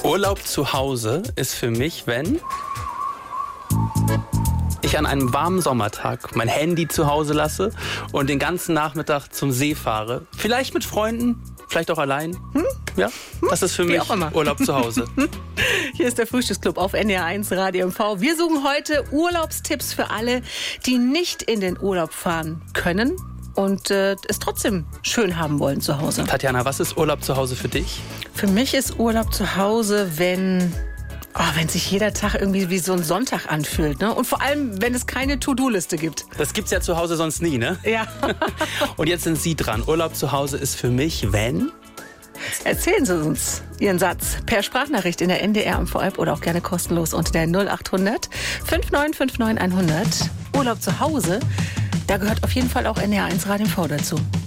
Urlaub zu Hause ist für mich, wenn ich an einem warmen Sommertag mein Handy zu Hause lasse und den ganzen Nachmittag zum See fahre. Vielleicht mit Freunden, vielleicht auch allein. Ja, das ist für mich Urlaub zu Hause. Hier ist der Frühstücksclub auf NDR1 Radio MV. Wir suchen heute Urlaubstipps für alle, die nicht in den Urlaub fahren können und es trotzdem schön haben wollen zu Hause. Tatjana, was ist Urlaub zu Hause für dich? Für mich ist Urlaub zu Hause, wenn sich jeder Tag irgendwie wie so ein Sonntag anfühlt, ne? Und vor allem, wenn es keine To-Do-Liste gibt. Das gibt's ja zu Hause sonst nie, ne? Ja. Und jetzt sind Sie dran. Urlaub zu Hause ist für mich, wenn... Erzählen Sie uns Ihren Satz per Sprachnachricht in der NDR MV-App oder auch gerne kostenlos unter der 0800 5959 100. Urlaub zu Hause, da gehört auf jeden Fall auch NDR1 Radio MV dazu.